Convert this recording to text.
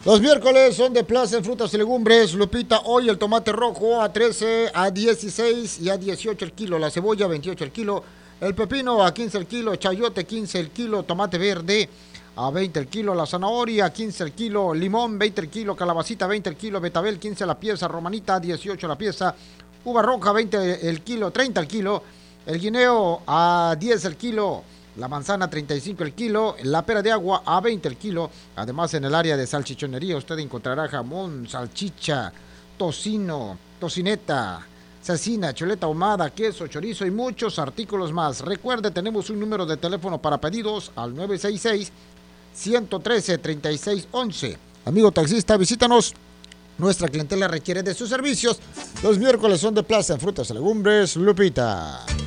Los miércoles son de Plaza en frutas y legumbres. Lupita, hoy el tomate rojo a 13, a 16 y a 18 el kilo. La cebolla 28 el kilo. El pepino a 15 el kilo. Chayote 15 el kilo. Tomate verde a 20 el kilo. La zanahoria 15 el kilo. Limón 20 el kilo. Calabacita 20 el kilo. Betabel 15 la pieza. Romanita 18 la pieza. Uva roja 20 el kilo. 30 el kilo. El guineo a 10 el kilo. La manzana 35 el kilo, la pera de agua a 20 el kilo. Además, en el área de salchichonería usted encontrará jamón, salchicha, tocino, tocineta, cecina, chuleta ahumada, queso, chorizo y muchos artículos más. Recuerde, tenemos un número de teléfono para pedidos al 966-113-3611. Amigo taxista, visítanos. Nuestra clientela requiere de sus servicios. Los miércoles son de Plaza en frutas y legumbres. Lupita.